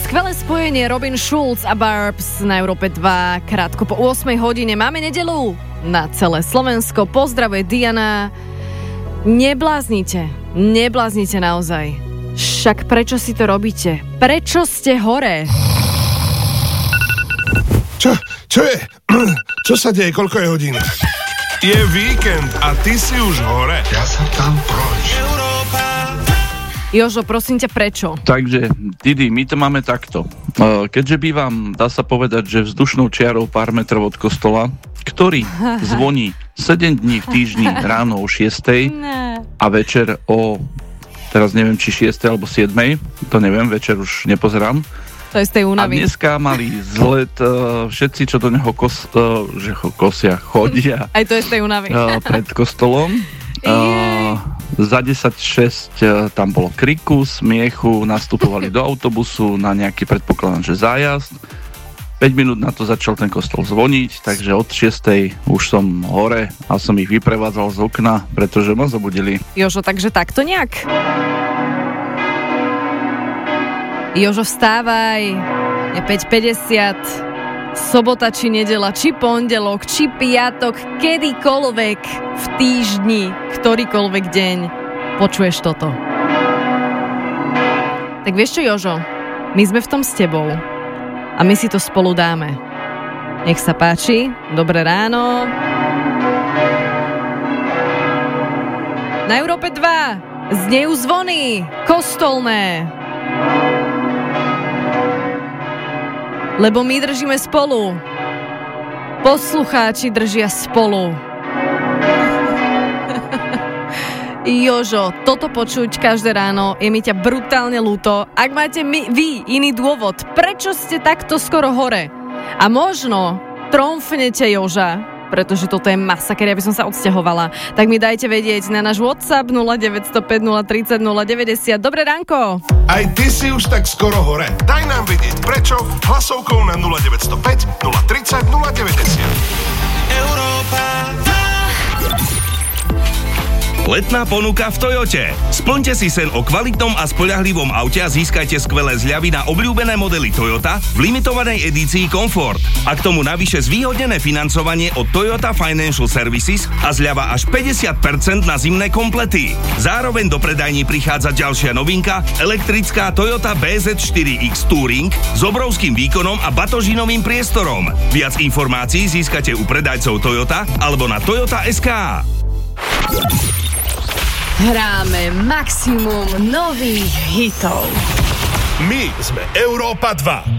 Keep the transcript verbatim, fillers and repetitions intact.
Skvelé spojenie Robin Schulz a Barbs na Európe dva, krátko po ôsmej hodine. Máme nedeľu na celé Slovensko. Pozdravuje Diana. Nebláznite, nebláznite naozaj. Však prečo si to robíte? Prečo ste hore? Čo? Čo je? Čo sa deje? Koľko je hodín? Je víkend a ty si už hore. Ja sa tam proč. Jožo, prosím ťa, prečo? Takže, Didi, my to máme takto. Keďže bývam, dá sa povedať, že vzdušnou čiarou pár metrov od kostola, ktorý zvoní sedem dní v týždni ráno o šiestej a večer o, teraz neviem, či šiestej alebo siedmej, to neviem, večer už nepozerám. To je z tej únavy. A dneska mali vzlet uh, všetci, čo do neho kos, uh, že ho kosia, chodia. Aj to je z tej únavy. Uh, pred kostolom. Uh, za desať šesť uh, tam bolo kriku, smiechu, nastupovali do autobusu na nejaký, predpokladám, že zájazd. päť minút na to začal ten kostol zvoniť, takže od šiestej už som hore a som ich vyprevádzal z okna, pretože ma zabudili. Jožo, takže takto nejak. Jožo, vstávaj, je päť päťdesiat, sobota či nedeľa, či pondelok, či piatok, kedykoľvek v týždni, ktorýkoľvek deň počuješ toto. Tak vieš čo, Jožo, my sme v tom s tebou a my si to spolu dáme. Nech sa páči, dobré ráno. Na Európe dva znejú zvony kostolné. Lebo my držíme spolu. Poslucháči držia spolu. Jožo, toto počuť každé ráno, je mi ťa brutálne ľúto. Ak máte my, vy iný dôvod, prečo ste takto skoro hore? A možno tromfnete Joža, pretože toto je masaker, aby som sa odsťahovala. Tak mi dajte vedieť na náš WhatsApp nula deväť nula päť nula tri nula nula deväťdesiat. Dobré ránko. Aj ty si už tak skoro hore. Daj nám vedieť prečo hlasovkou na nula deväť nula päť nula tri nula nula deväťdesiat. Európa. Letná ponuka v Toyote. Splňte si sen o kvalitnom a spoľahlivom aute a získajte skvelé zľavy na obľúbené modely Toyota v limitovanej edícii Comfort. A k tomu navyše zvýhodnené financovanie od Toyota Financial Services a zľava až päťdesiat percent na zimné komplety. Zároveň do predajní prichádza ďalšia novinka, elektrická Toyota bé zet štyri iks Touring s obrovským výkonom a batožinovým priestorom. Viac informácií získate u predajcov Toyota alebo na toyota bodka es ká. Hráme maximum nových hitov. My sme Európa dva.